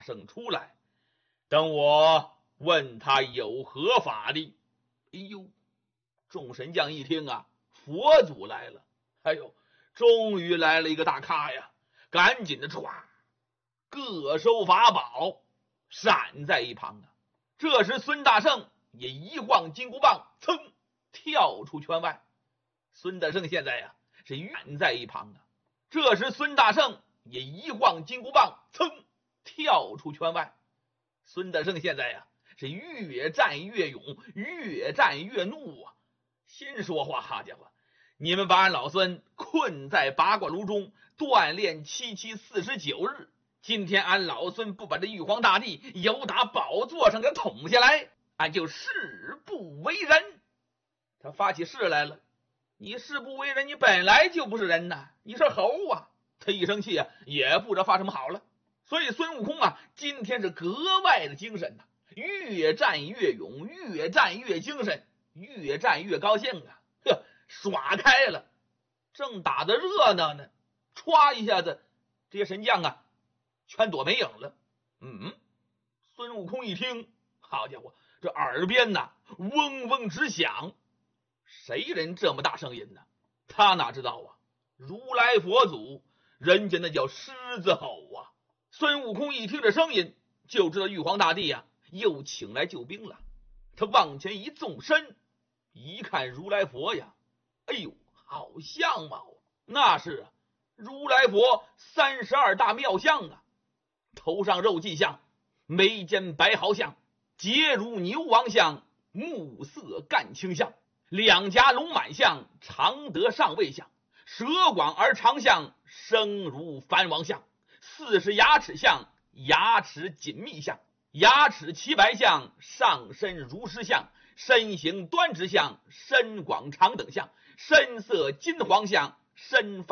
圣出来，等我问他有何法的。哎呦，众神将一听啊，佛祖来了，哎呦，终于来了一个大咖呀，赶紧的歘，各收法宝，闪在一旁啊。这时孙大圣也一晃金箍棒，噌，跳出圈外。孙大圣现在呀是远在一旁啊。这时孙大圣也一晃金箍棒，噌，跳出圈外。孙大圣现在呀是越战越勇，越战越怒啊！先说话，好家伙，你们把俺老孙困在八卦炉中锻炼749日，今天俺老孙不把这玉皇大帝由打宝座上给捅下来，俺就誓不为人。他发起誓来了，你誓不为人，你本来就不是人呐，你是猴啊！他一生气啊，也不知道发什么好了。所以孙悟空啊，今天是格外的精神呐，越战越勇，越战越精神，越战越高兴啊！呵，耍开了，正打得热闹呢，歘一下子，这些神将啊，全躲没影了。孙悟空一听，好家伙，这耳边呐嗡嗡直响，谁人这么大声音呢？他哪知道啊，如来佛祖，人家那叫狮子吼啊！孙悟空一听这声音，就知道玉皇大帝呀又请来救兵了。他往前一纵身，一看如来佛呀，哎呦，好相貌！那是啊，如来佛32大妙相啊，头上肉髻相，眉间白毫相，睫如牛王相，目色干青相，两颊龙满相，常得上位相，舌广而长相，声如梵王相，40牙齿相，牙齿紧密相，牙齿齐白相，上身如狮相，身形端直相，身广长等相，身色金黄相，身